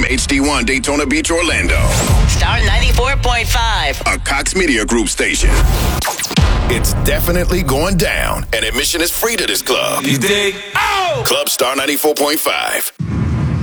HD1 Daytona Beach, Orlando. Star 94.5. A Cox Media Group station. It's definitely going down, and admission is free to this club. You dig? Club Star 94.5.